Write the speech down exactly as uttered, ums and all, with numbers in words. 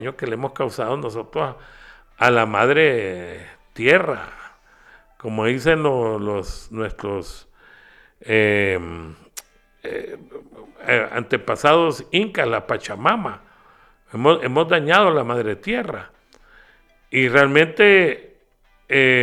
que le hemos causado nosotros a, a la madre tierra, como dicen los, los nuestros eh, eh, eh, antepasados incas, la Pachamama. Hemos, hemos dañado a la madre tierra y realmente eh,